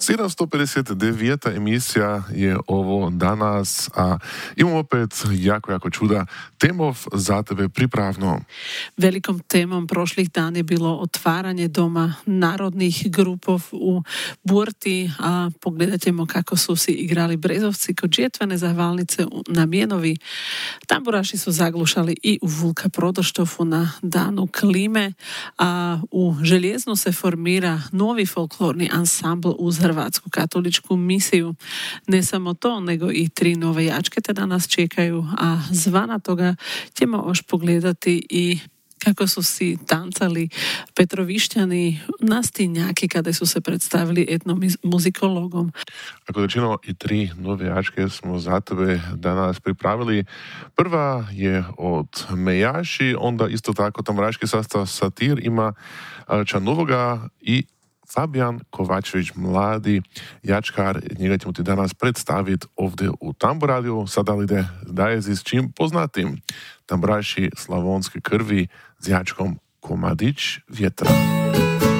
759. emisija je ovo danas a imam opet jako čuda temov za tebe pripravno. Velikom temom prošlih dana je bilo otvaranje Doma narodnih grupov u Burti, a pogledat ćemo kako su si igrali Brezovci kod žetvene zahvalnice na Mjenovi. Tamburaši su zaglušali i u Vulka Prodoštofu na danu klime, a u Željeznu se formira novi folklorni ansambl uz Hrvatsku katoličku misiju. Ne samo to, nego i 3 nove jačkete da nas čekaju, a zvana toga ćemo još pogledati i kako su si tancali Petrovišćani na Stinjaki kada su se predstavili etnomuzikologom. Ako rečeno, i 3 nove jačke smo za tebe danas pripravili. Prva je od Mejaši, onda isto tako tamburaški sastav Satir ima Čanovoga i Fabijan Kovačević, mladi jačkar, njega ćemo ti danas predstaviti ovdje u Tamburadiju. Sada li daje s čim poznatim tamburaši slavonske krvi s jačkom Komadić vjetra.